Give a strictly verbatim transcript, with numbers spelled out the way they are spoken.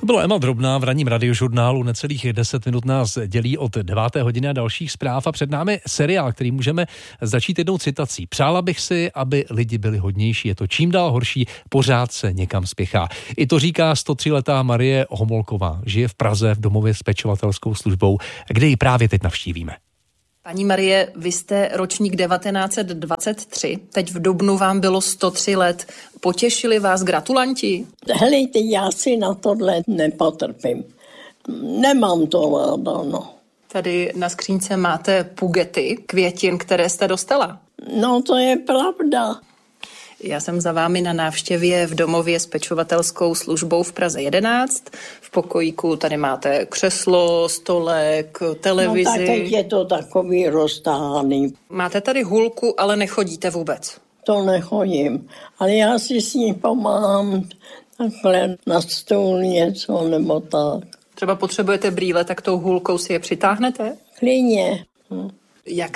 byla Emma Drobná v ranním radiožurnálu. Necelých deset minut nás dělí od deváté hodiny a dalších zpráv a před námi seriál, který můžeme začít jednou citací. Přála bych si, aby lidi byli hodnější. Je to čím dál horší, pořád se někam spěchá. I to říká sto tři letá Marie Homolková. Žije v Praze v domově s pečovatelskou službou, kde ji právě teď navštívíme. Paní Marie, vy jste ročník devatenáct set dvacet tři, teď v dubnu vám bylo sto tři let. Potěšili vás gratulanti? Helejte, já si na tohle nepotrpím. Nemám to ráda, no. Tady na skřínce máte pugety, květin, které jste dostala. No, to je pravda. Já jsem za vámi na návštěvě v domově s pečovatelskou službou v Praze jedenáct. V pokojíku tady máte křeslo, stolek, televizi. No tak teď je to takový roztáhaný. Máte tady hůlku, ale nechodíte vůbec. To nechodím, ale já si s ní pomáhám takhle na stůl něco nebo tak. Třeba potřebujete brýle, tak tou hůlkou si je přitáhnete? Klidně. Jak